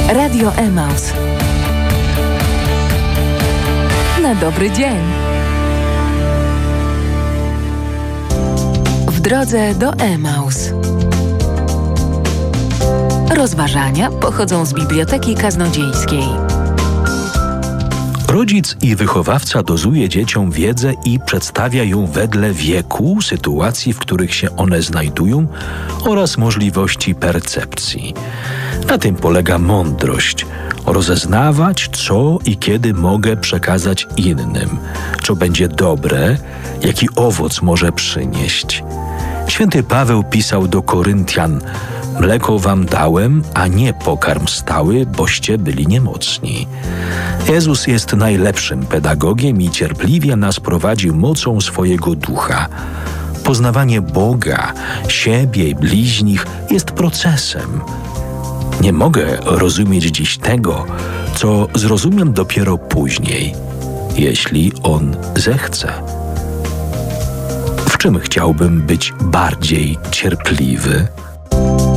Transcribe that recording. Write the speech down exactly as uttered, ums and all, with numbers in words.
Radio Emaus. Na dobry dzień. W drodze do Emaus. Rozważania pochodzą z Biblioteki Kaznodziejskiej. Rodzic i wychowawca dozuje dzieciom wiedzę i przedstawia ją wedle wieku, sytuacji, w których się one znajdują oraz możliwości percepcji. Na tym polega mądrość. Rozeznawać, co i kiedy mogę przekazać innym, co będzie dobre, jaki owoc może przynieść. Święty Paweł pisał do Koryntian: mleko wam dałem, a nie pokarm stały, boście byli niemocni. Jezus jest najlepszym pedagogiem i cierpliwie nas prowadzi mocą swojego ducha. Poznawanie Boga, siebie i bliźnich jest procesem. Nie mogę rozumieć dziś tego, co zrozumiem dopiero później, jeśli On zechce. W czym chciałbym być bardziej cierpliwy?